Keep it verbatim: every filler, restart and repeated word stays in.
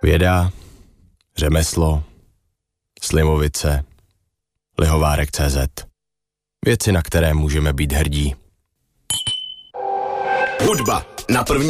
Věda, řemeslo, Slimovice, Lihovárek tečka cé zet. Věci, na které můžeme být hrdí. Hudba na první